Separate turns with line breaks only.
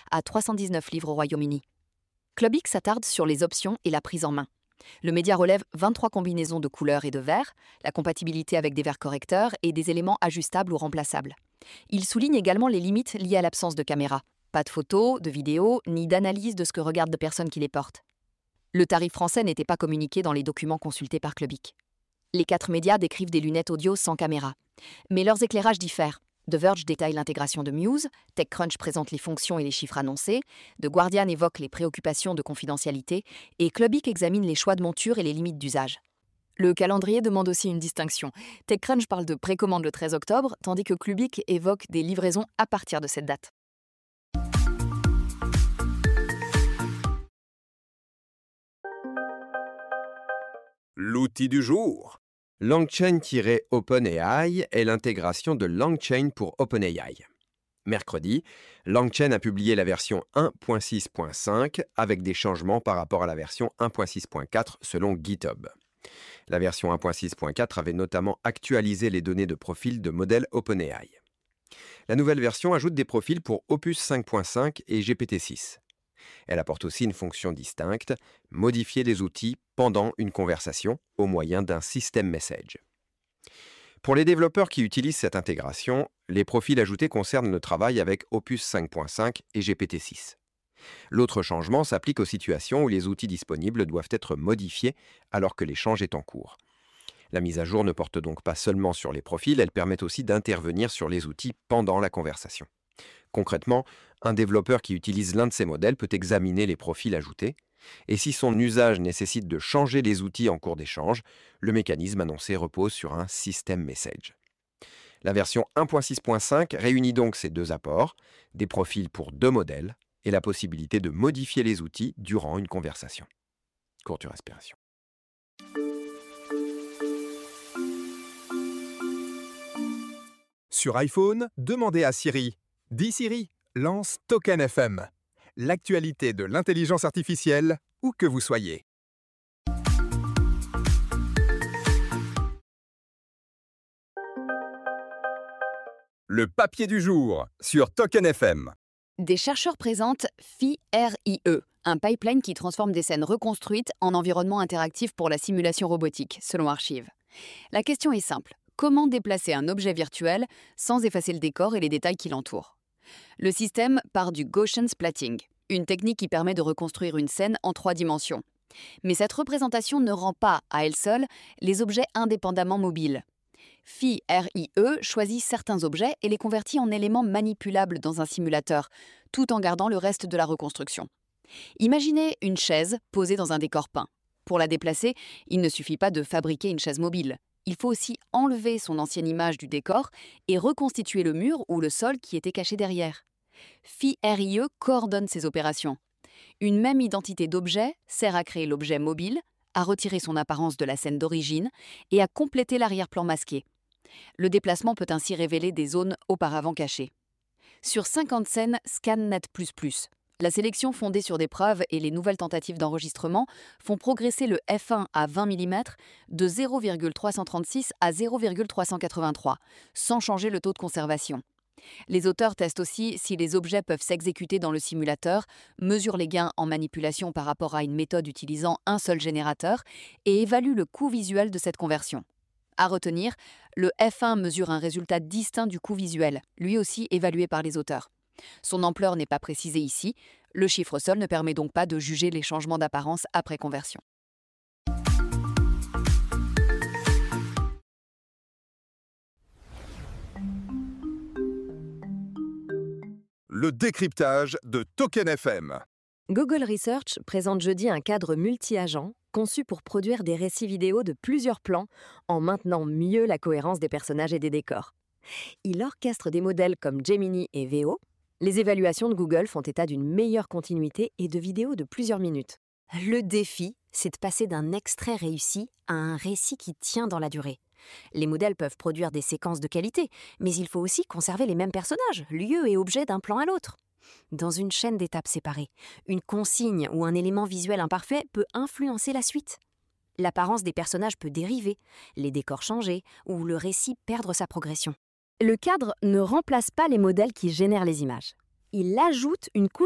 à 319 livres au Royaume-Uni. Clubix s'attarde sur les options et la prise en main. Le média relève 23 combinaisons de couleurs et de verres, la compatibilité avec des verres correcteurs et des éléments ajustables ou remplaçables. Il souligne également les limites liées à l'absence de caméra. Pas de photos, de vidéos, ni d'analyse de ce que regardent les personnes qui les portent. Le tarif français n'était pas communiqué dans les documents consultés par Clubix. Les 4 médias décrivent des lunettes audio sans caméra. Mais leurs éclairages diffèrent. The Verge détaille l'intégration de Muse, TechCrunch présente les fonctions et les chiffres annoncés, The Guardian évoque les préoccupations de confidentialité et Clubix examine les choix de monture et les limites d'usage. Le calendrier demande aussi une distinction. TechCrunch parle de précommande le 13 octobre, tandis que Clubix évoque des livraisons à partir de cette date.
L'outil du jour.
LangChain-OpenAI est l'intégration de LangChain pour OpenAI. Mercredi, LangChain a publié la version 1.6.5 avec des changements par rapport à la version 1.6.4 selon GitHub. La version 1.6.4 avait notamment actualisé les données de profil de modèles OpenAI. La nouvelle version ajoute des profils pour Opus 5.5 et GPT-6. Elle apporte aussi une fonction distincte, modifier les outils pendant une conversation au moyen d'un système message. Pour les développeurs qui utilisent cette intégration, les profils ajoutés concernent le travail avec Opus 5.5 et GPT-6. L'autre changement s'applique aux situations où les outils disponibles doivent être modifiés alors que l'échange est en cours. La mise à jour ne porte donc pas seulement sur les profils, elle permet aussi d'intervenir sur les outils pendant la conversation. Concrètement, un développeur qui utilise l'un de ces modèles peut examiner les profils ajoutés, et si son usage nécessite de changer les outils en cours d'échange, le mécanisme annoncé repose sur un système message. La version 1.6.5 réunit donc ces deux apports, des profils pour 2 modèles, et la possibilité de modifier les outils durant une conversation. Courte respiration.
Sur iPhone, demandez à Siri. Dis Siri, lance Token FM. L'actualité de l'intelligence artificielle, où que vous soyez. Le papier du jour sur Token FM.
Des chercheurs présentent FIRIE, un pipeline qui transforme des scènes reconstruites en environnement interactif pour la simulation robotique, selon Archive. La question est simple. Comment déplacer un objet virtuel sans effacer le décor et les détails qui l'entourent ? Le système part du Gaussian splatting, une technique qui permet de reconstruire une scène en 3 dimensions. Mais cette représentation ne rend pas, à elle seule, les objets indépendamment mobiles. FIRIE choisit certains objets et les convertit en éléments manipulables dans un simulateur, tout en gardant le reste de la reconstruction. Imaginez une chaise posée dans un décor peint. Pour la déplacer, il ne suffit pas de fabriquer une chaise mobile. Il faut aussi enlever son ancienne image du décor et reconstituer le mur ou le sol qui était caché derrière. FIRIE coordonne ces opérations. Une même identité d'objet sert à créer l'objet mobile, à retirer son apparence de la scène d'origine et à compléter l'arrière-plan masqué. Le déplacement peut ainsi révéler des zones auparavant cachées. Sur 50 scènes ScanNet++, la sélection fondée sur des preuves et les nouvelles tentatives d'enregistrement font progresser le f1 à 20 mm de 0,336 à 0,383, sans changer le taux de conservation. Les auteurs testent aussi si les objets peuvent s'exécuter dans le simulateur, mesurent les gains en manipulation par rapport à une méthode utilisant un seul générateur et évaluent le coût visuel de cette conversion. À retenir, le f1 mesure un résultat distinct du coût visuel, lui aussi évalué par les auteurs. Son ampleur n'est pas précisée ici, le chiffre seul ne permet donc pas de juger les changements d'apparence après conversion.
Le décryptage de Token FM.
Google Research présente jeudi un cadre multi-agent conçu pour produire des récits vidéo de plusieurs plans en maintenant mieux la cohérence des personnages et des décors. Il orchestre des modèles comme Gemini et Veo. Les évaluations de Google font état d'une meilleure continuité et de vidéos de plusieurs minutes. Le défi, c'est de passer d'un extrait réussi à un récit qui tient dans la durée. Les modèles peuvent produire des séquences de qualité, mais il faut aussi conserver les mêmes personnages, lieux et objets d'un plan à l'autre. Dans une chaîne d'étapes séparées, une consigne ou un élément visuel imparfait peut influencer la suite. L'apparence des personnages peut dériver, les décors changer ou le récit perdre sa progression. Le cadre ne remplace pas les modèles qui génèrent les images. Il ajoute une couche